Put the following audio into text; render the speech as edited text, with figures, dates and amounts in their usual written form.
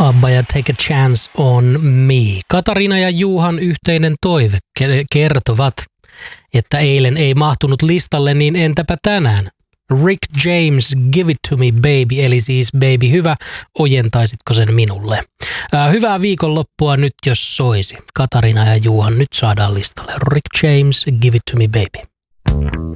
ABBA ja Take a Chance on Me. Katariina ja Juhan yhteinen toive kertovat, että eilen ei mahtunut listalle, niin entäpä tänään? Rick James, Give It To Me Baby, eli siis baby hyvä, ojentaisitko sen minulle? Hyvää viikonloppua nyt, jos soisi. Katariina ja Juhan nyt saadaan listalle. Rick James, Give It To Me Baby.